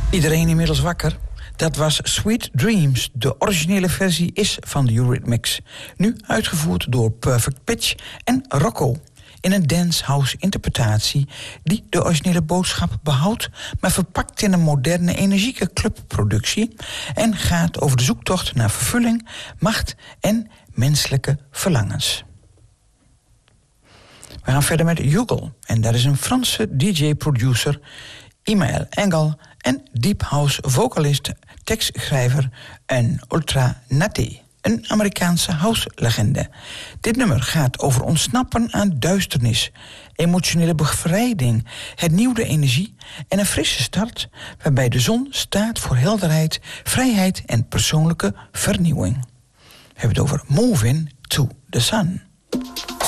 Iedereen inmiddels wakker? Dat was Sweet Dreams. De originele versie is van de Eurythmics. Nu uitgevoerd door Perfect Pitch en Rocco. In een dance-house interpretatie die de originele boodschap behoudt, maar verpakt in een moderne, energieke clubproductie en gaat over de zoektocht naar vervulling, macht en menselijke verlangens. We gaan verder met Hugo. En dat is een Franse DJ-producer, Emmael Engel en deep house vocalist, tekstschrijver en Ultra Naté, een Amerikaanse house-legende. Dit nummer gaat over ontsnappen aan duisternis, emotionele bevrijding, hernieuwde energie en een frisse start, waarbij de zon staat voor helderheid, vrijheid en persoonlijke vernieuwing. We hebben het over Moving to the Sun.